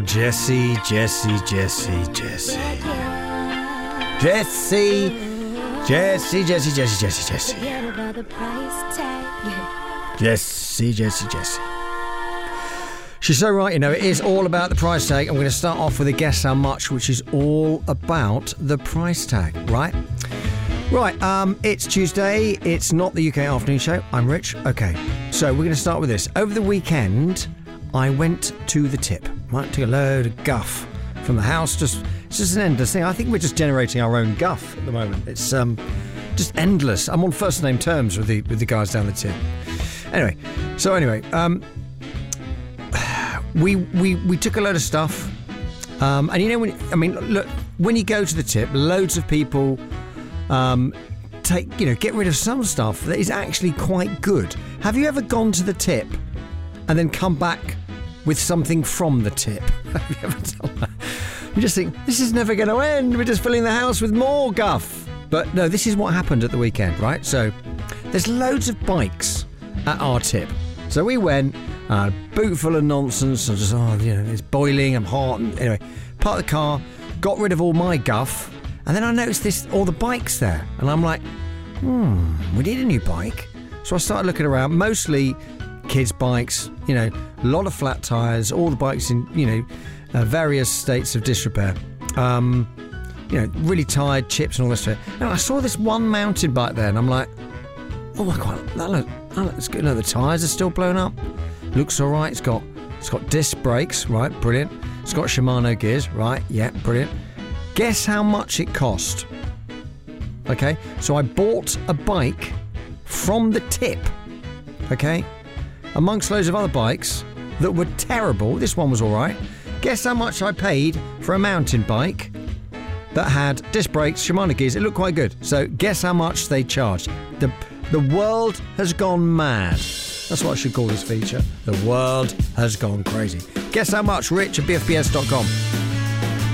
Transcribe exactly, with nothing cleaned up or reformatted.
Jessie, Jessie, Jessie, Jessie. Jessie, Jessie, Jessie, Jessie, Jessie, Jessie. Jessie, Jessie, Jessie. She's so right, you know, it is all about the price tag. I'm going to start off with a guess how much, which is all about the price tag, right? Right, um, it's Tuesday. It's not the U K Afternoon Show. I'm Rich. Okay, so we're going to start with this. Over the weekend, I went to the tip. Right, took a load of guff from the house. Just, it's just an endless thing. I think we're just generating our own guff at the moment. It's um, just endless. I'm on first name terms with the with the guys down the tip. Anyway, so anyway, um, we we we took a load of stuff, um, and you know when I mean, look, when you go to the tip, loads of people. Um, take, you know, get rid of some stuff that is actually quite good. Have you ever gone to the tip and then come back with something from the tip? Have you ever done that? You just think, this is never going to end. We're just filling the house with more guff. But no, this is what happened at the weekend, right? So there's loads of bikes at our tip. So we went, uh, boot full of nonsense. I just, oh, you know, it's boiling, I'm hot. And anyway, parked the car, got rid of all my guff. And then I noticed this, all the bikes there. And I'm like, hmm, we need a new bike. So I started looking around, mostly kids' bikes, you know, a lot of flat tyres, all the bikes in, you know, uh, various states of disrepair. Um, you know, really tired, chips and all this stuff. And I saw this one mountain bike there and I'm like, oh, I quite, that look, that looks good. No, the tyres are still blown up. Looks all right. It's got, it's got disc brakes, right, brilliant. It's got Shimano gears, right, yeah, brilliant. Guess how much it cost? Okay, so I bought a bike from the tip, okay, amongst loads of other bikes that were terrible. This one was all right. Guess how much I paid for a mountain bike that had disc brakes, Shimano gears. It looked quite good. So guess how much they charged? The, the world has gone mad. That's what I should call this feature. The world has gone crazy. Guess how much? Rich at B F B S dot com.